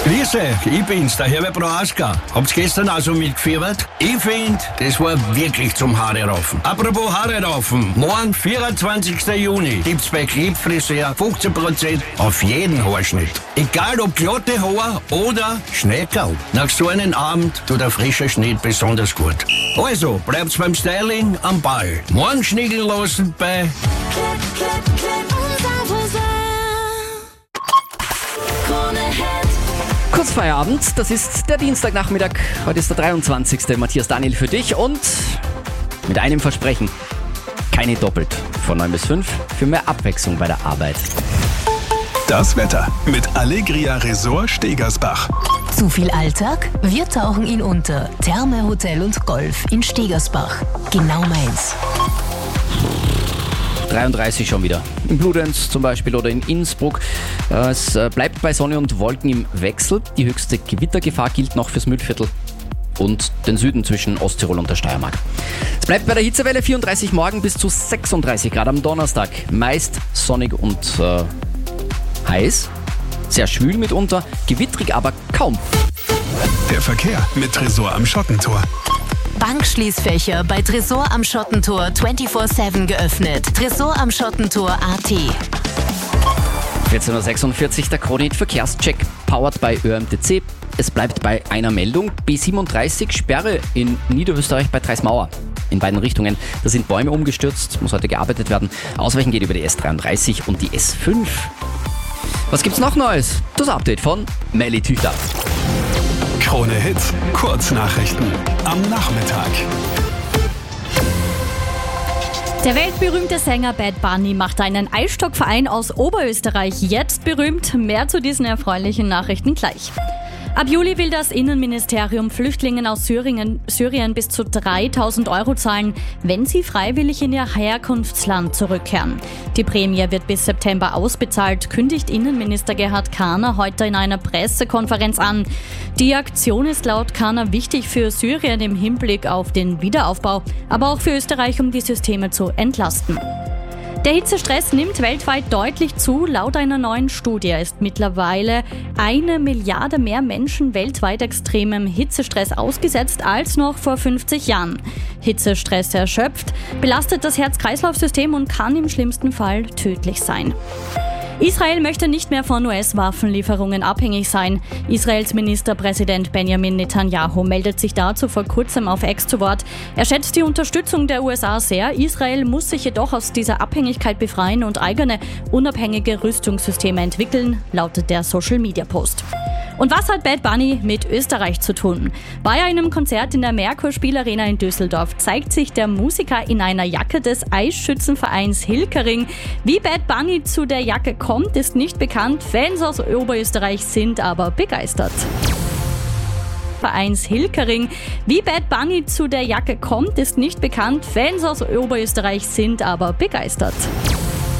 Grüße, ich bin's, der Herbert Prohaska. Habt's gestern auch so mitgefiebert? Ich find, das war wirklich zum Haare raufen. Apropos Haare raufen, morgen, 24. Juni, gibt's bei Clipfriseur 15% auf jeden Haarschnitt. Egal ob glatte Haare oder Schneckerl. Nach so einem Abend tut der frische Schnitt besonders gut. Also, bleibt's beim Styling am Ball. Morgen schniegeln lassen bei Kurz Feierabend, das ist der Dienstagnachmittag. Heute ist der 23. Matthias Daniel für dich und mit einem Versprechen. Keine doppelt. Von 9 bis 5 für mehr Abwechslung bei der Arbeit. Das Wetter mit Allegria Resort Stegersbach. Zu viel Alltag? Wir tauchen ihn unter. Therme, Hotel und Golf in Stegersbach. Genau meins. 33 schon wieder. In Bludenz zum Beispiel oder in Innsbruck. Es bleibt bei Sonne und Wolken im Wechsel. Die höchste Gewittergefahr gilt noch fürs Mühlviertel und den Süden zwischen Osttirol und der Steiermark. Es bleibt bei der Hitzewelle 34 morgen bis zu 36 Grad am Donnerstag. Meist sonnig und heiß. Sehr schwül mitunter, gewittrig aber kaum. Der Verkehr mit Tresor am Schottentor. Bankschließfächer bei Tresor am Schottentor 24/7 geöffnet. Tresor am Schottentor.at. 14.46 Uhr, der Kronit Verkehrscheck, powered by ÖMTC. Es bleibt bei einer Meldung. B37 Sperre in Niederösterreich bei Treismauer. In beiden Richtungen. Da sind Bäume umgestürzt, muss heute gearbeitet werden. Ausweichen geht über die S33 und die S5. Was gibt's noch Neues? Das Update von Melly Tüchler. Krone Hits, Kurznachrichten am Nachmittag. Der weltberühmte Sänger Bad Bunny macht einen Eisstockverein aus Oberösterreich jetzt berühmt. Mehr zu diesen erfreulichen Nachrichten gleich. Ab Juli will das Innenministerium Flüchtlingen aus Syrien bis zu 3.000 Euro zahlen, wenn sie freiwillig in ihr Herkunftsland zurückkehren. Die Prämie wird bis September ausbezahlt, kündigt Innenminister Gerhard Kahner heute in einer Pressekonferenz an. Die Aktion ist laut Kahner wichtig für Syrien im Hinblick auf den Wiederaufbau, aber auch für Österreich, um die Systeme zu entlasten. Der Hitzestress nimmt weltweit deutlich zu. Laut einer neuen Studie ist mittlerweile 1 Milliarde mehr Menschen weltweit extremem Hitzestress ausgesetzt als noch vor 50 Jahren. Hitzestress erschöpft, belastet das Herz-Kreislauf-System und kann im schlimmsten Fall tödlich sein. Israel möchte nicht mehr von US-Waffenlieferungen abhängig sein. Israels Ministerpräsident Benjamin Netanyahu meldet sich dazu vor kurzem auf X zu Wort. Er schätzt die Unterstützung der USA sehr. Israel muss sich jedoch aus dieser Abhängigkeit befreien und eigene, unabhängige Rüstungssysteme entwickeln, lautet der Social-Media-Post. Und was hat Bad Bunny mit Österreich zu tun? Bei einem Konzert in der Merkur Spielarena in Düsseldorf zeigt sich der Musiker in einer Jacke des Eisschützenvereins Hilkering. Wie Bad Bunny zu der Jacke kommt, ist nicht bekannt. Fans aus Oberösterreich sind aber begeistert. Vereins Hilkering. Wie Bad Bunny zu der Jacke kommt, ist nicht bekannt. Fans aus Oberösterreich sind aber begeistert.